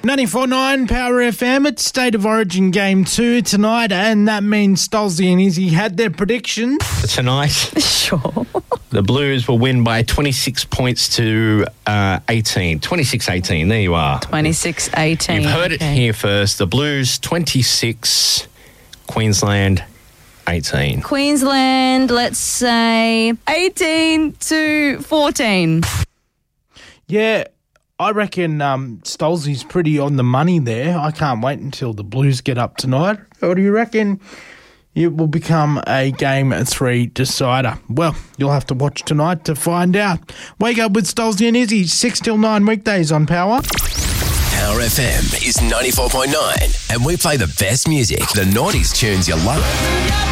94.9 Power FM. It's State of Origin Game 2 tonight, and that means Stolzy and Izzy had their predictions. Tonight, Sure. the Blues will win by 26 points to 18. 26-18, there you are. 26-18. You've heard it Okay. here first. The Blues 26, Queensland 18. Queensland, let's say 18-14. Yeah, I reckon Stolzy's pretty on the money there. I can't wait until the Blues get up tonight. Or do you reckon it will become a Game 3 decider? Well, you'll have to watch tonight to find out. Wake up with Stolzy and Izzy, 6 till 9 weekdays on Power. Power FM is 94.9 and we play the best music, the 90s tunes you love.